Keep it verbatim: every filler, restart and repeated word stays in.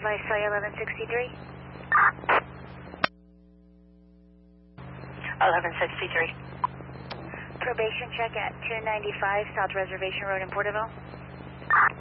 Viceroy eleven sixty-three. eleven sixty-three. Probation check at two ninety-five South Reservation Road in Porterville.